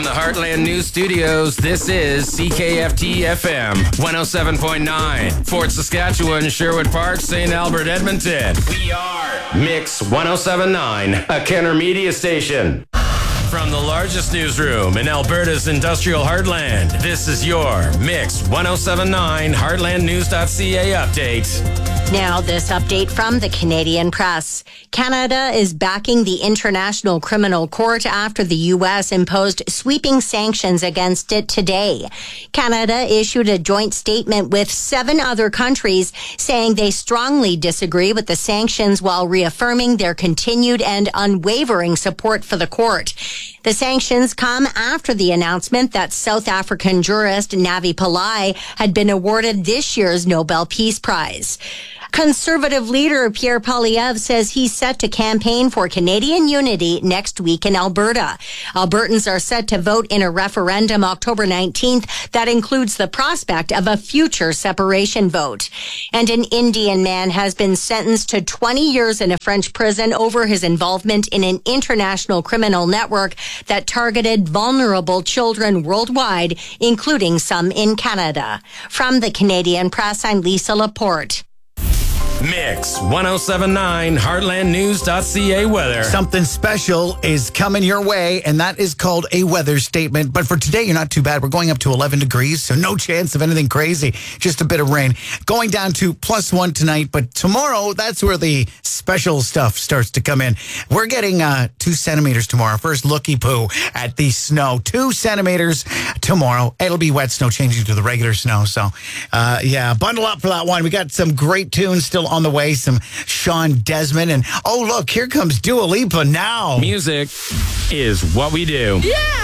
From the Heartland News Studios, this is CKFT FM 107.9, Fort Saskatchewan, Sherwood Park, St. Albert, Edmonton. We are Mix 107.9, a Kenner Media station. From the largest newsroom in Alberta's industrial heartland, this is your Mix 107.9 HeartlandNews.ca update. Now, this update from the Canadian Press. Canada is backing the International Criminal Court after the U.S. imposed sweeping sanctions against it today. Canada issued a joint statement with 7 other countries saying they strongly disagree with the sanctions while reaffirming their continued and unwavering support for the court. The sanctions come after the announcement that South African jurist Navi Pillay had been awarded this year's Nobel Peace Prize. Conservative leader Pierre Poilievre says he's set to campaign for Canadian unity next week in Alberta. Albertans are set to vote in a referendum October 19th that includes the prospect of a future separation vote. And an Indian man has been sentenced to 20 years in a French prison over his involvement in an international criminal network that targeted vulnerable children worldwide, including some in Canada. From the Canadian Press, I'm Lisa Laporte. Mix 107.9 HeartlandNews.ca weather. Something special is coming your way, and that is called a weather statement. But for today, you're not too bad. We're going up to 11 degrees, so no chance of anything crazy. Just a bit of rain. Going down to +1 tonight, but tomorrow, that's where the special stuff starts to come in. We're getting 2 centimeters tomorrow. First looky-poo at the snow. 2 centimeters tomorrow. It'll be wet snow changing to the regular snow. So, yeah, bundle up for that one. We got some great tunes still on the way, some Sean Desmond, and oh look, here comes Dua Lipa now. Music is what we do. Yeah!